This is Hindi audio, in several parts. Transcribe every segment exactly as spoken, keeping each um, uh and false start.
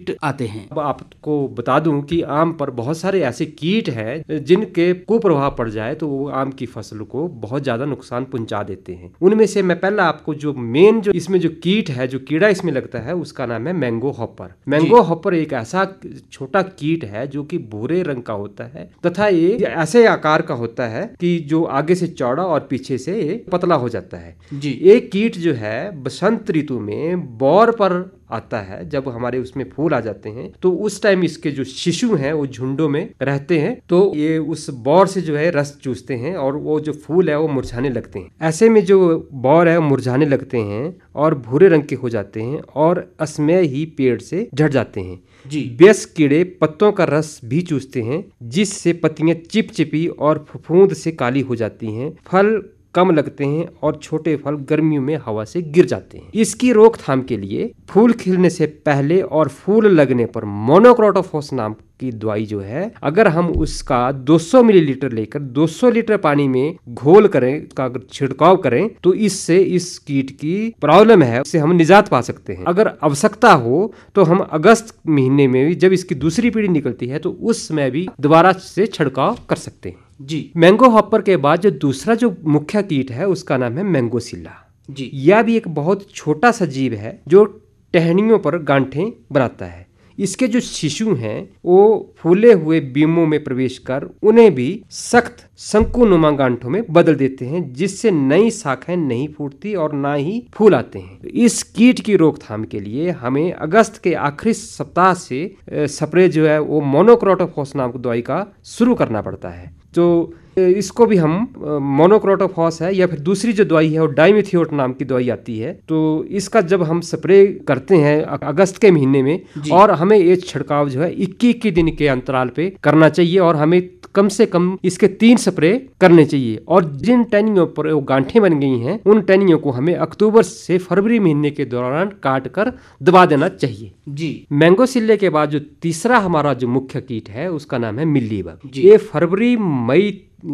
कीट आते हैं। अब आपको बता दूं कि आम पर बहुत सारे ऐसे कीट हैं जिनके कुप्रभाव पड़ जाए तो वो आम की फसल को बहुत ज्यादा नुकसान पहुंचा देते हैं। उनमें से मैं पहला आपको जो मेन जो इसमें जो कीट है, जो कीड़ा इसमें लगता है, उसका नाम है मैंगो हॉपर। मैंगो हॉपर एक ऐसा छोटा कीट है जो कि भूरे रंग का होता है तथा ये ऐसे आकार का होता है कि जो आगे से चौड़ा और पीछे से पतला हो जाता है जी। एक कीट जो है बसंत ऋतु में बौर पर आता है। जब हमारे उसमें फूल आ जाते हैं तो उस टाइम इसके जो शिशु हैं वो झुंडों में रहते हैं, तो ये उस बौर से जो है रस चूसते हैं और वो जो फूल है वो मुरझाने लगते हैं। ऐसे में जो बौर है वो मुरझाने लगते हैं और भूरे रंग के हो जाते हैं और असमय ही पेड़ से झड़ जाते हैं जी। व्यस्क कीड़े पत्तों का रस भी चूसते हैं जिससे पत्तियां चिपचिपी और फफूंद से काली हो जाती हैं। फल कम लगते हैं और छोटे फल गर्मियों में हवा से गिर जाते हैं। इसकी रोकथाम के लिए फूल खिलने से पहले और फूल लगने पर मोनोक्रोटोफॉस नाम की दवाई जो है, अगर हम उसका दो सौ मिलीलीटर लेकर दो सौ लीटर पानी में घोल करें, उसका अगर छिड़काव करें तो इससे इस कीट की प्रॉब्लम है उससे हम निजात पा सकते हैं। अगर आवश्यकता हो तो हम अगस्त महीने में भी जब इसकी दूसरी पीढ़ी निकलती है तो उस समय भी दोबारा से छिड़काव कर सकते हैं जी। मैंगो हॉपर के बाद जो दूसरा जो मुख्य कीट है उसका नाम है मैंगोसिल्ला जी। यह भी एक बहुत छोटा सा जीव है जो टहनियों पर गांठें बनाता है। इसके जो शिशु हैं वो फूले हुए बीमों में प्रवेश कर उन्हें भी सख्त शंकुनुमा गांठों में बदल देते हैं जिससे नई शाखाएं नहीं फूटती और ना ही फूल आते हैं। इस कीट की रोकथाम के लिए हमें अगस्त के आखिरी सप्ताह से स्प्रे जो है वो मोनोक्रोटोफॉस नाम की दवाई का शुरू करना पड़ता है। तो इसको भी हम मोनोक्रोटोफॉस है या फिर दूसरी जो दवाई है वो डाइमिथियोट नाम की दवाई आती है, तो इसका जब हम स्प्रे करते हैं अगस्त के महीने में और हमें ये छिड़काव जो है इक्कीस इक्कीस दिन के अंतराल पे करना चाहिए और हमें कम से कम इसके तीन स्प्रे करने चाहिए। और जिन टहनियों पर वो गांठें बन गई हैं उन टहनियों को हमें अक्टूबर से फरवरी महीने के दौरान काट कर दबा देना चाहिए जी। मैंगोसिल्ले के बाद जो तीसरा हमारा जो मुख्य कीट है उसका नाम है मिलीबग। ये फरवरी मई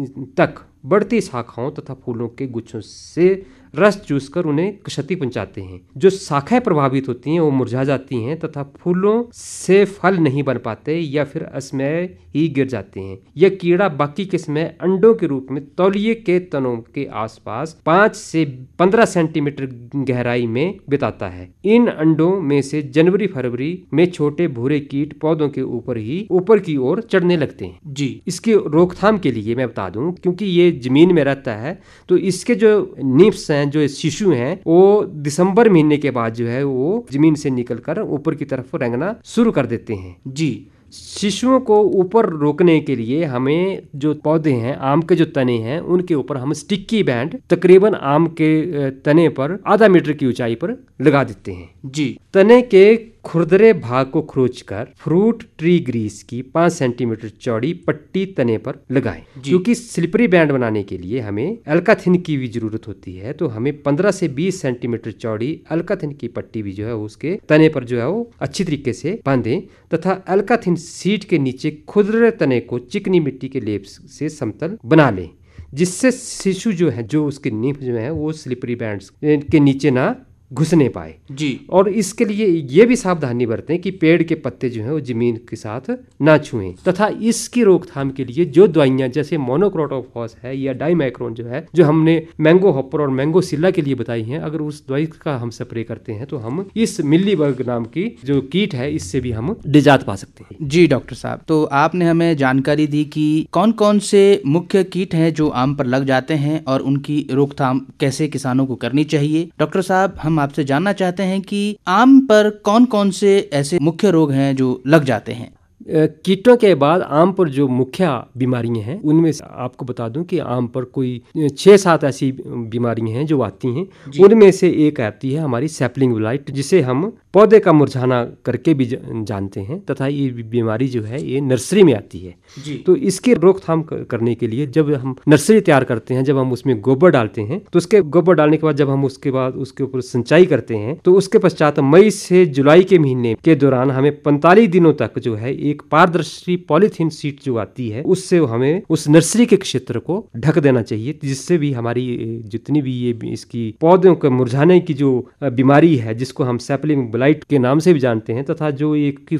तक बढ़ती शाखाओं तथा फूलों के गुच्छों से रस चूसकर उन्हें क्षति पहुंचाते हैं। जो शाखाएं प्रभावित होती हैं वो मुरझा जाती हैं तथा फूलों से फल नहीं बन पाते या फिर असमय ही गिर जाते हैं। यह कीड़ा बाकी के समय अंडों के रूप में तौलिए के तनों के आसपास पाँच से पंद्रह सेंटीमीटर गहराई में बिताता है। इन अंडों में से जनवरी फरवरी में छोटे भूरे कीट पौधों के ऊपर ही ऊपर की ओर चढ़ने लगते हैं जी। इसकी रोकथाम के लिए मैं बता दूं, क्योंकि ये जमीन में रहता है तो इसके जो निप्स हैं, जो शिशु हैं, वो दिसंबर महीने के बाद जो है वो जमीन से निकलकर ऊपर की तरफ रेंगना शुरू कर देते हैं जी। शिशुओं को ऊपर रोकने के लिए हमें जो पौधे हैं, आम के जो तने हैं, उनके ऊपर हम स्टिकी बैंड तकरीबन आम के तने पर आधा मीटर की ऊंचाई पर लगा देते हैं जी। तने के खुरदरे भाग को खरोंचकर फ्रूट ट्री ग्रीस की पाँच सेंटीमीटर चौड़ी पट्टी तने पर लगाएं। क्योंकि स्लिपरी बैंड बनाने के लिए हमें अल्काथिन की भी जरूरत होती है, तो हमें पंद्रह से बीस सेंटीमीटर चौड़ी अल्काथिन की पट्टी भी जो है उसके तने पर जो है वो अच्छी तरीके से बांधें तथा अल्काथिन सीट के नीचे खुरदरे तने को चिकनी मिट्टी के लेप से समतल बना लें, जिससे शिशु जो है, जो उसके नींव जो है वो स्लिपरी बैंड के नीचे ना घुसने पाए जी। और इसके लिए ये भी सावधानी बरतें कि पेड़ के पत्ते जो हैं वो जमीन के साथ ना छुएं तथा इसकी रोकथाम के लिए जो दवाइयां जैसे मोनोक्रोटोफॉस है या डाइमैक्रोन जो है, जो हमने मैंगो हॉपर और मैंगोसिल्ला के लिए बताई हैं, अगर उस दवाई का हम स्प्रे करते हैं तो हम इस मिलीबग नाम की जो कीट है इससे भी हम निजात पा सकते हैं जी। डॉक्टर साहब, तो आपने हमें जानकारी दी कि कौन कौन से मुख्य कीट हैं जो आम पर लग जाते हैं और उनकी रोकथाम कैसे किसानों को करनी चाहिए। डॉक्टर साहब, हम आपसे जानना चाहते हैं कि आम पर कौन कौन से ऐसे मुख्य रोग हैं जो लग जाते हैं। कीटों के बाद आम पर जो मुख्य बीमारियां हैं उनमें से आपको बता दूं कि आम पर कोई छह सात ऐसी बीमारियां हैं जो आती हैं। उनमें से एक आती है हमारी सैपलिंग ब्लाइट, जिसे हम पौधे का मुरझाना करके भी जानते हैं तथा ये बीमारी जो है ये नर्सरी में आती है जी। तो इसकी रोकथाम करने के लिए जब हम नर्सरी तैयार करते हैं, जब हम उसमें गोबर डालते हैं, तो उसके गोबर डालने के बाद जब हम उसके बाद उसके ऊपर सिंचाई करते हैं, तो उसके पश्चात मई से जुलाई के महीने के दौरान हमें पैंतालीस दिनों तक जो है एक पारदर्शी पॉलीथीन शीट जो आती है उससे हमें उस नर्सरी के क्षेत्र को ढक देना चाहिए, जिससे भी हमारी जितनी भी ये इसकी पौधों के मुरझाने की जो बीमारी है जिसको हम सैपलिंग ब्लाइट के नाम से भी जानते हैं तथा जो एक